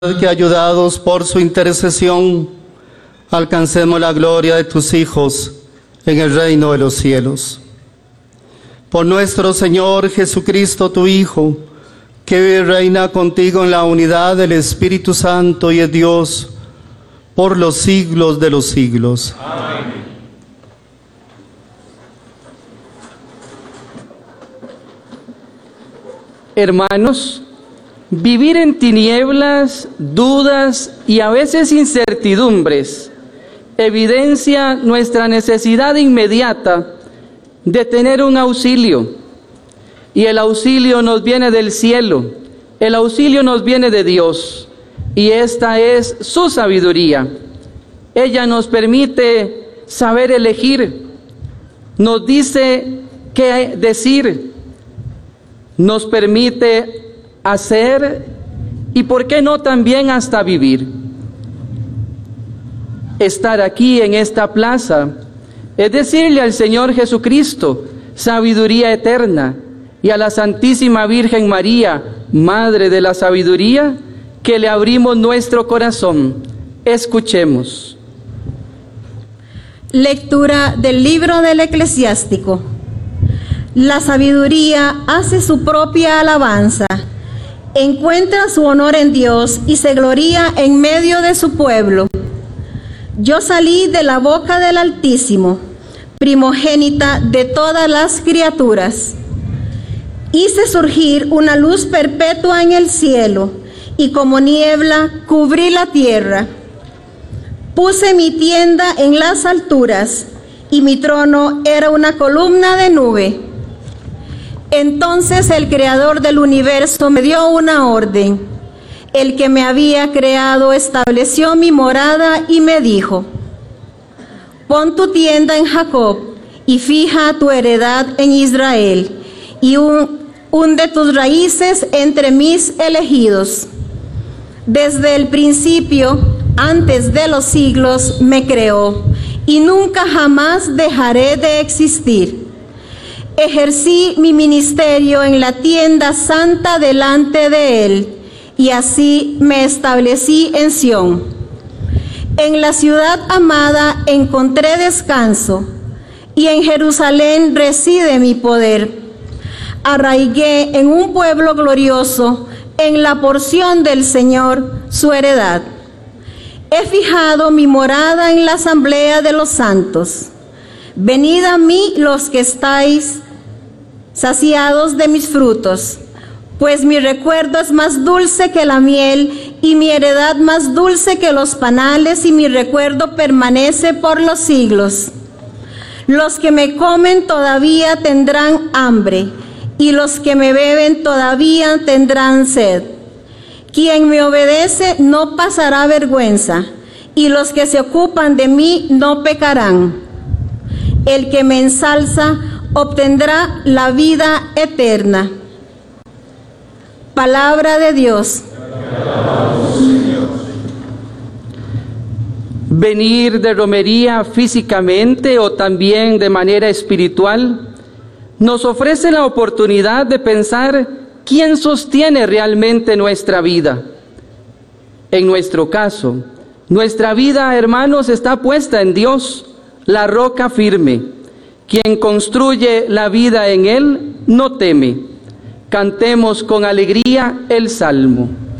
que ayudados por su intercesión alcancemos la gloria de tus hijos en el reino de los cielos. Por nuestro Señor Jesucristo, tu Hijo, que vive y reina contigo en la unidad del Espíritu Santo y es Dios por los siglos de los siglos. Amén. Hermanos, vivir en tinieblas, dudas y a veces incertidumbres evidencia nuestra necesidad inmediata de tener un auxilio. Y el auxilio nos viene del cielo, el auxilio nos viene de Dios, y esta es su sabiduría. Ella nos permite saber elegir, nos dice qué decir, nos permite hacer y por qué no también hasta vivir. Estar aquí en esta plaza es decirle al Señor Jesucristo, sabiduría eterna, y a la Santísima Virgen María, Madre de la Sabiduría, que le abrimos nuestro corazón. Escuchemos. Lectura del libro del Eclesiástico. La sabiduría hace su propia alabanza, encuentra su honor en Dios y se gloría en medio de su pueblo. Yo salí de la boca del Altísimo, primogénita de todas las criaturas. Hice surgir una luz perpetua en el cielo, y como niebla cubrí la tierra. Puse mi tienda en las alturas, y mi trono era una columna de nube. Entonces el Creador del universo me dio una orden. El que me había creado estableció mi morada y me dijo: pon tu tienda en Jacob y fija tu heredad en Israel, y hunde tus raíces entre mis elegidos. Desde el principio, antes de los siglos, me creó, y nunca jamás dejaré de existir. Ejercí mi ministerio en la tienda santa delante de él, y así me establecí en Sión. En la ciudad amada encontré descanso, y en Jerusalén reside mi poder. Arraigué en un pueblo glorioso, en la porción del Señor, su heredad. He fijado mi morada en la asamblea de los santos. Venid a mí los que estáis saciados de mis frutos, pues mi recuerdo es más dulce que la miel, y mi heredad más dulce que los panales, y mi recuerdo permanece por los siglos. Los que me comen todavía tendrán hambre, y los que me beben todavía tendrán sed. Quien me obedece no pasará vergüenza, y los que se ocupan de mí no pecarán. El que me ensalza obtendrá la vida eterna. Palabra de Dios. Venir de romería físicamente o también de manera espiritual nos ofrece la oportunidad de pensar quién sostiene realmente nuestra vida. En nuestro caso, nuestra vida, hermanos, está puesta en Dios, la roca firme. Quien construye la vida en Él no teme. Cantemos con alegría el Salmo.